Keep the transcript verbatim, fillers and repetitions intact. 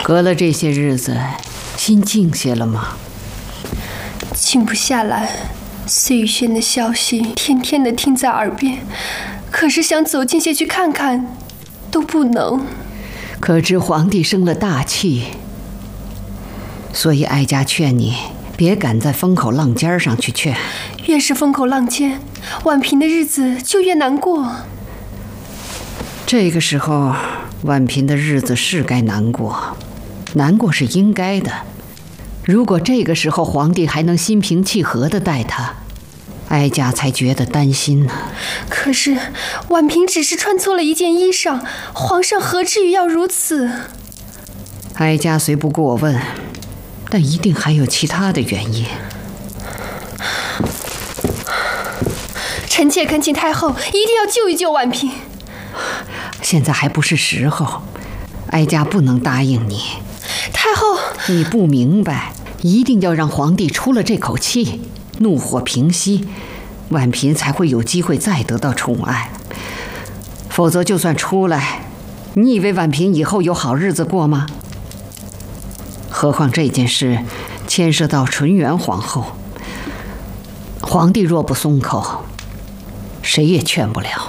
隔了这些日子，心静些了吗？ 静不下来，碎玉轩的消息天天的听在耳边，可是想走近些去看看，都不能。 可知皇帝生了大气，所以哀家劝你别赶在风口浪尖上去劝。 越是风口浪尖，婉嫔的日子就越难过。 这个时候，婉嫔的日子是该难过，难过是应该的。如果这个时候皇帝还能心平气和地待她，哀家才觉得担心呢。 可是婉嫔只是穿错了一件衣裳，皇上何至于要如此？ 哀家虽不过问，但一定还有其他的原因。 臣妾恳请太后一定要救一救婉嫔。 现在还不是时候，哀家不能答应你。 太后， 你不明白，一定要让皇帝出了这口气，怒火平息，婉嫔才会有机会再得到宠爱。否则就算出来，你以为婉嫔以后有好日子过吗？何况这件事牵涉到纯元皇后，皇帝若不松口，谁也劝不了。